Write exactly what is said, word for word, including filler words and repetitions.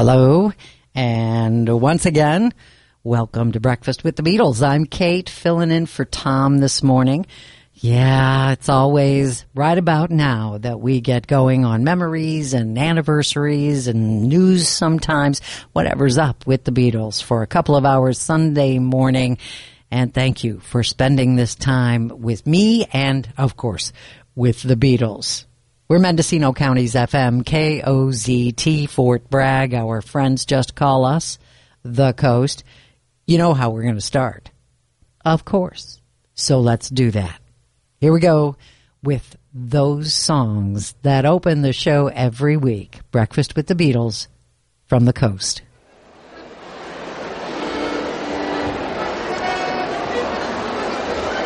Hello, and once again, welcome to Breakfast with the Beatles. I'm Kate, filling in for Tom this morning. Yeah, it's always right about now that we get going on memories and anniversaries and news sometimes, whatever's up with the Beatles for a couple of hours Sunday morning. And thank you for spending this time with me and, of course, with the Beatles. We're Mendocino County's F M, K O Z T, Fort Bragg. Our friends just call us The Coast. You know how we're going to start. Of course. So let's do that. Here we go with those songs that open the show every week. Breakfast with the Beatles from The Coast.